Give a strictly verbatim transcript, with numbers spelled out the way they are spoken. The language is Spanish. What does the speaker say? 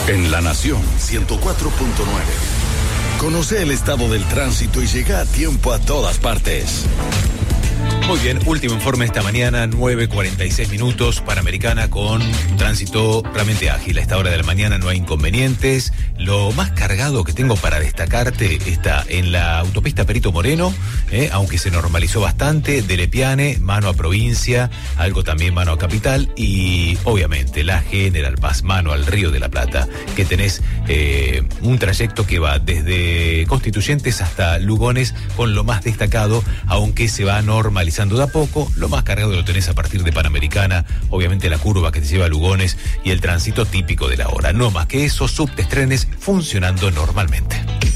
En La Nación ciento cuatro punto nueve. Conoce el estado del tránsito y llega a tiempo a todas partes. Muy bien, último informe esta mañana, nueve cuarenta y seis minutos, Panamericana con un tránsito realmente ágil. A esta hora de la mañana no hay inconvenientes. Lo más cargado que tengo para destacarte está en la autopista Perito Moreno, eh, aunque se normalizó bastante, de Lepiane, mano a provincia, algo también mano a capital, y obviamente la General Paz, mano al Río de la Plata, que tenés eh, un trayecto que va desde Constituyentes hasta Lugones, con lo más destacado, aunque se va normalizando de a poco. Lo más cargado lo tenés a partir de Panamericana, obviamente la curva que te lleva a Lugones y el tránsito típico de la hora. No más que eso, subtes, trenes funcionando normalmente.